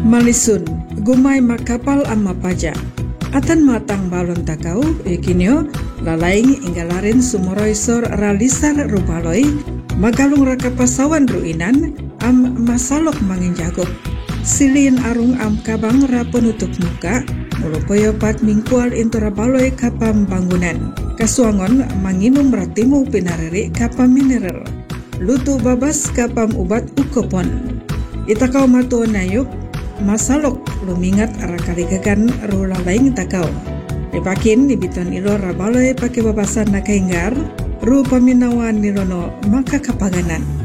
Malisun, gumay makapal ama paja. Atan matang balon takau, ikinyo, lalaing inggalarin sumoroysor ralisar rupaloy, magalung rakapasawan ruinan, am masalok manginjagop. Silin arung am kabang penutup muka, mulupoyopat mingkual intora baloy kapam bangunan. Kasuangon manginum ratimu pinariri kapam mineral. Lutu babas kapam ubat ukopon. Itakau matuon nayuk, masalok lumingat arakaligagan rula laing takau. Ripakin nibiton ilo rabaloy pake babasan nakainggar, ru paminawan nilono maka kapaganan.